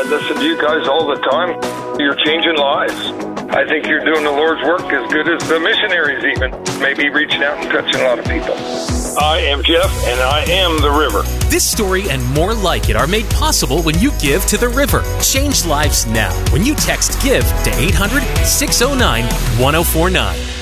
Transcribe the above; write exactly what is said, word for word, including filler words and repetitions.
listen to you guys all the time. You're changing lives. I think you're doing the Lord's work as good as the missionaries even. Maybe reaching out and touching a lot of people. I am Jeff, and I am the River. This story and more like it are made possible when you give to the River. Change lives now when you text GIVE to eight hundred, six oh nine, one oh four nine.